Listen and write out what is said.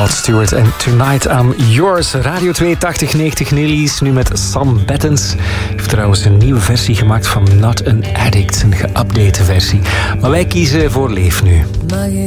Rod Stewart en Tonight I'm Yours. Radio 8290 Nillies, nu met Sam Bettens. Hij heeft trouwens een nieuwe versie gemaakt van Not an Addict, een geüpdate versie. Maar wij kiezen voor Leef nu.